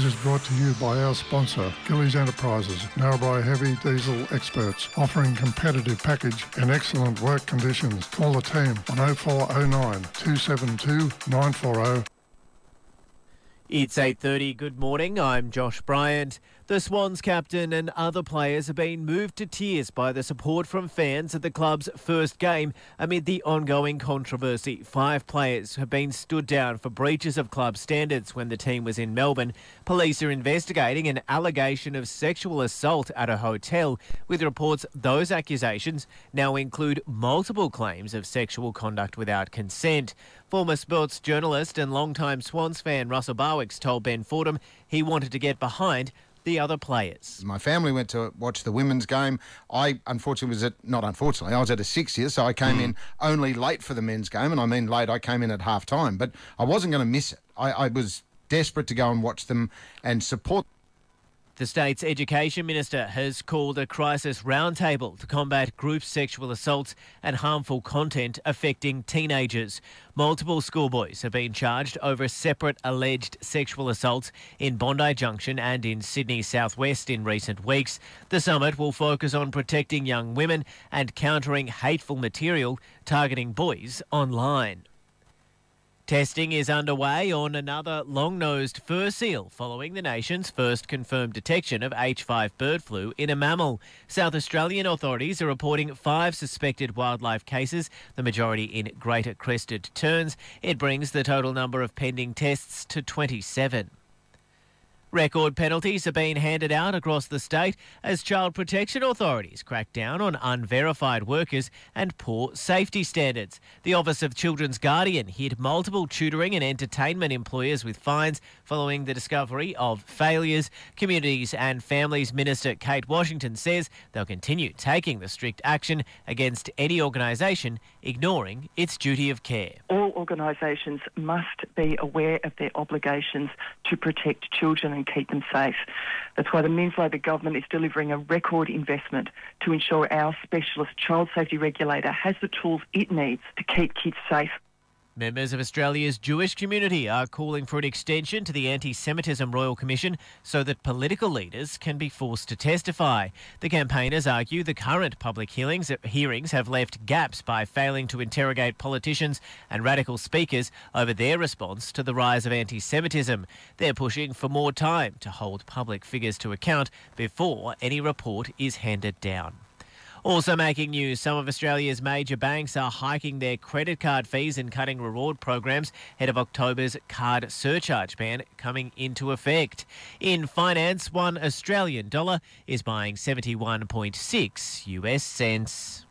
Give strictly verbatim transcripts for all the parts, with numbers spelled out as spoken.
is brought to you by our sponsor, Gillies Enterprises, Narrabri Heavy Diesel Experts, offering competitive package and excellent work conditions. Call the team on oh four oh nine, two seven two, nine four oh. It's eight thirty. Good morning. I'm Josh Bryant. The Swans captain and other players have been moved to tears by the support from fans at the club's first game amid the ongoing controversy. Five players have been stood down for breaches of club standards when the team was in Melbourne. Police are investigating an allegation of sexual assault at a hotel, with reports those accusations now include multiple claims of sexual conduct without consent. Former sports journalist and longtime Swans fan Russell Barwick's told Ben Fordham he wanted to get behind the other players. My family went to watch the women's game. I, unfortunately, was at, not unfortunately, I was at a six year, so I came mm. in only late for the men's game, and I mean late, I came in at half time, but I wasn't going to miss it. I, I was desperate to go and watch them and support. The state's education minister has called a crisis roundtable to combat group sexual assaults and harmful content affecting teenagers. Multiple schoolboys have been charged over separate alleged sexual assaults in Bondi Junction and in Sydney Southwest in recent weeks. The summit will focus on protecting young women and countering hateful material targeting boys online. Testing is underway on another long-nosed fur seal following the nation's first confirmed detection of H five bird flu in a mammal. South Australian authorities are reporting five suspected wildlife cases, the majority in greater crested terns. It brings the total number of pending tests to twenty-seven. Record penalties are being handed out across the state as child protection authorities crack down on unverified workers and poor safety standards. The Office of Children's Guardian hit multiple tutoring and entertainment employers with fines following the discovery of failures. Communities and Families Minister Kate Washington says they'll continue taking the strict action against any organisation ignoring its duty of care. All organisations must be aware of their obligations to protect children and keep them safe. That's why the Men's Labour government is delivering a record investment to ensure our specialist child safety regulator has the tools it needs to keep kids safe. Members of Australia's Jewish community are calling for an extension to the Anti-Semitism Royal Commission so that political leaders can be forced to testify. The campaigners argue the current public hearings, hearings have left gaps by failing to interrogate politicians and radical speakers over their response to the rise of anti-Semitism. They're pushing for more time to hold public figures to account before any report is handed down. Also making news, some of Australia's major banks are hiking their credit card fees and cutting reward programs ahead of October's card surcharge ban coming into effect. In finance, one Australian dollar is buying seventy-one point six U S cents.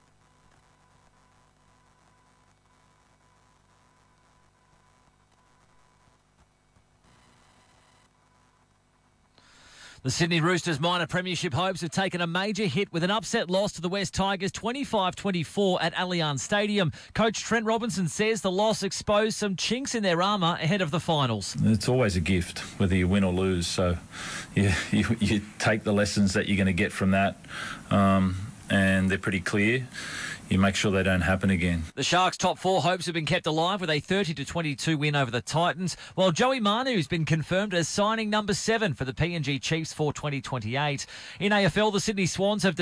The Sydney Roosters minor premiership hopes have taken a major hit with an upset loss to the West Tigers twenty-five twenty-four at Allianz Stadium. Coach Trent Robinson says the loss exposed some chinks in their armour ahead of the finals. It's always a gift, whether you win or lose. So you, you, you take the lessons that you're going to get from that, um, and they're pretty clear. You make sure they don't happen again. The Sharks' top four hopes have been kept alive with a thirty to twenty-two win over the Titans, while Joey Manu's been confirmed as signing number seven for the P N G Chiefs for twenty twenty-eight. In A F L, the Sydney Swans have